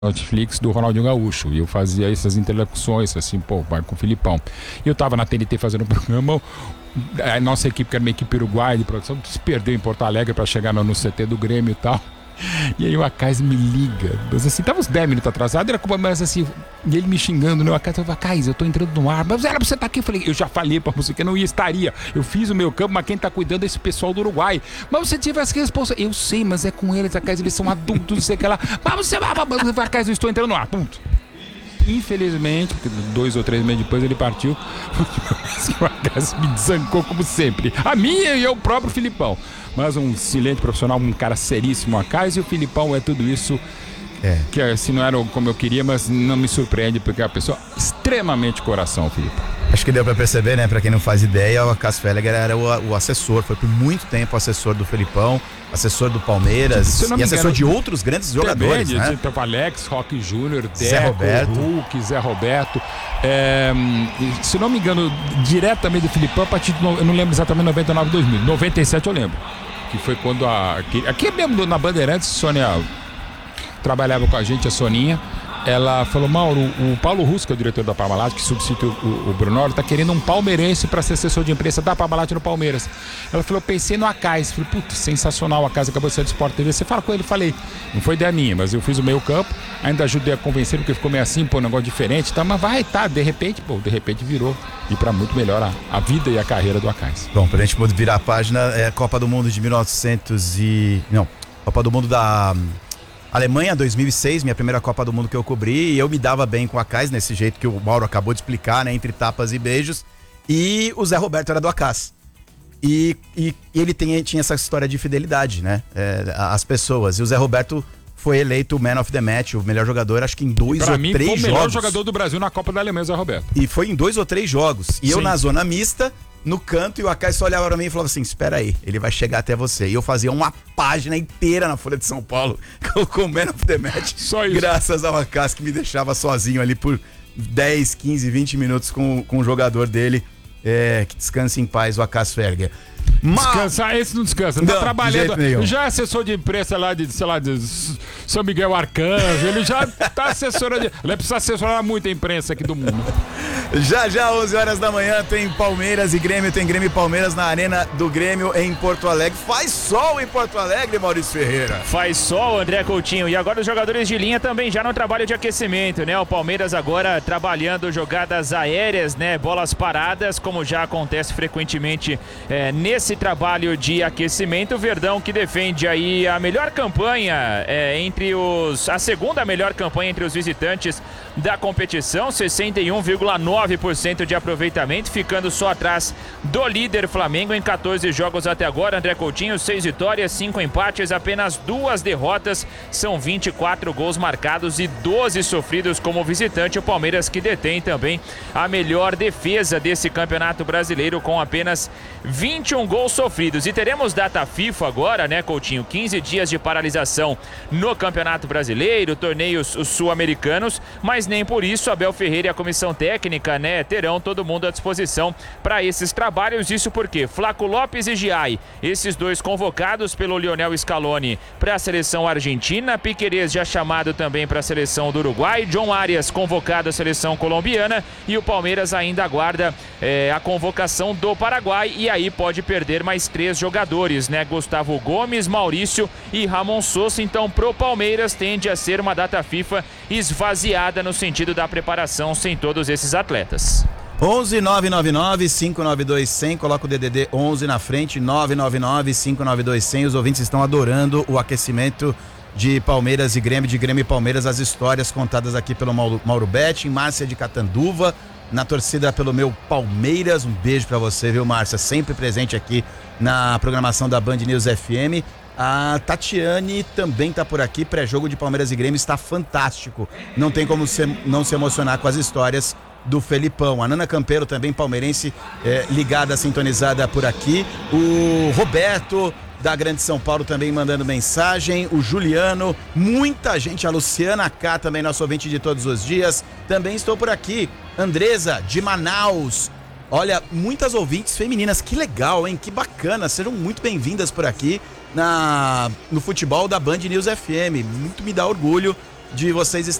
Netflix do Ronaldinho Gaúcho, e eu fazia essas interlocuções, assim, pô, vai com o Filipão. E eu tava na TNT fazendo um programa, a nossa equipe, que era uma equipe uruguaia de produção, se perdeu em Porto Alegre pra chegar no CT do Grêmio e tal. E aí o Acais me liga, mas assim, tava uns 10 minutos atrasado, era culpa, mas assim, e ele me xingando, né? O Acais falou: Acais, eu tô entrando no ar, mas era pra você estar aqui. Eu falei: eu já falei pra você que eu não estaria. Eu fiz o meu campo, mas quem tá cuidando é esse pessoal do Uruguai. Mas você tivesse que responder. Eu sei, mas é com eles, Acais, eles são adultos, não sei o que lá. Mas você vai, Acais, eu estou entrando no ar, ponto. Infelizmente, porque 2 ou 3 meses depois ele partiu, o Acais me desancou como sempre. A minha e eu, o próprio Filipão. Mas um excelente profissional, um cara seríssimo, Acais, e o Filipão é tudo isso. Que assim, não era como eu queria, mas não me surpreende, porque é uma pessoa extremamente coração, Filipe. Acho que deu pra perceber, né? Pra quem não faz ideia, o Acais Felliger era o assessor, foi por muito tempo assessor do Felipão, assessor do Palmeiras e assessor de outros grandes jogadores, né? Tipo Alex, Roque Júnior, Zé Roberto, Hulk, Zé Roberto. Se não me engano, diretamente do Filipão, a partir de, eu não lembro exatamente, 99, 2000. 97 eu lembro. Que foi quando aqui mesmo na Bandeirantes, Sônia trabalhava com a gente, a Soninha. Ela falou: Mauro, o Paulo Russo, que é o diretor da Parmalat, que substitui o Brunoro, tá querendo um palmeirense para ser assessor de imprensa da Parmalat no Palmeiras. Ela falou: eu pensei no Acais. Falei: puta, sensacional, o Acais acabou de ser do Sport TV. Você fala com ele? Falei: não foi ideia minha, mas eu fiz o meio campo, ainda ajudei a convencer, porque ficou meio assim, pô, um negócio diferente, tá? Mas vai, tá, de repente virou. E para muito melhor a vida e a carreira do Acais. Bom, pra gente virar a página, Copa do Mundo de 1900 e... Não, Copa do Mundo da Alemanha, 2006, minha primeira Copa do Mundo que eu cobri, e eu me dava bem com o Acais, nesse jeito que o Mauro acabou de explicar, né, entre tapas e beijos, e o Zé Roberto era do Acais. E ele tinha essa história de fidelidade, né, às pessoas, e o Zé Roberto foi eleito o Man of the Match, o melhor jogador, acho que em 2 ou 3 jogos. Pra mim, foi o melhor jogador do Brasil na Copa da Alemanha, Zé Roberto. E foi em 2 ou 3 jogos, e eu na zona mista, no canto, e o Acais só olhava pra mim e falava assim: espera aí, ele vai chegar até você. E eu fazia uma página inteira na Folha de São Paulo com o Man of the Match. Só isso. Graças ao Acais, que me deixava sozinho ali por 10, 15, 20 minutos com o jogador dele. Que descanse em paz, o Acais Felliger. Descansar, esse não descansa, não tá trabalhando. Já é assessor de imprensa lá de, sei lá, de São Miguel Arcanjo, ele já tá assessorando. Ele precisa assessorar muita imprensa aqui do mundo. Já 11 horas da manhã tem Palmeiras e Grêmio, tem Grêmio e Palmeiras na Arena do Grêmio em Porto Alegre. Faz sol em Porto Alegre, Maurício Ferreira. Faz sol, André Coutinho. E agora os jogadores de linha também já no trabalho de aquecimento, né? O Palmeiras agora trabalhando jogadas aéreas, né? Bolas paradas, como já acontece frequentemente nesse trabalho de aquecimento. O Verdão que defende aí a melhor campanha a segunda melhor campanha entre os visitantes da competição, 61,9% de aproveitamento, ficando só atrás do líder Flamengo em 14 jogos até agora. André Coutinho, 6 vitórias, 5 empates, apenas 2 derrotas, são 24 gols marcados e 12 sofridos como visitante. O Palmeiras que detém também a melhor defesa desse campeonato brasileiro, com apenas 21 gols sofridos. E teremos data FIFA agora, né, Coutinho? 15 dias de paralisação no Campeonato Brasileiro, torneios sul-americanos, mas nem por isso Abel Ferreira e a comissão técnica, né, terão todo mundo à disposição para esses trabalhos. Isso porque Flaco Lopes e Giai, esses dois convocados pelo Lionel Scaloni para a seleção argentina, Piquerez já chamado também para a seleção do Uruguai, John Arias convocado à seleção colombiana, e o Palmeiras ainda aguarda a convocação do Paraguai, e aí pode perder mais 3 jogadores, né? Gustavo Gomes, Maurício e Ramon Sosa. Então pro Palmeiras tende a ser uma data FIFA esvaziada no sentido da preparação sem todos esses atletas. 11 999 592 100, coloca o DDD 11 na frente, 999 592 100. Os ouvintes estão adorando o aquecimento de Palmeiras e Grêmio, de Grêmio e Palmeiras, as histórias contadas aqui pelo Mauro Betti, Márcia de Catanduva, na torcida pelo meu Palmeiras. Um beijo pra você, viu, Márcia? Sempre presente aqui na programação da Band News FM. A Tatiane também tá por aqui. Pré-jogo de Palmeiras e Grêmio está fantástico. Não tem como não se emocionar com as histórias do Felipão. A Nana Campeiro, também palmeirense, ligada, sintonizada por aqui. O Roberto da Grande São Paulo também mandando mensagem, o Juliano, muita gente, a Luciana K também, nosso ouvinte de todos os dias, também estou por aqui, Andresa de Manaus, olha, muitas ouvintes femininas, que legal, hein, que bacana, sejam muito bem-vindas por aqui no futebol da Band News FM, muito me dá orgulho de vocês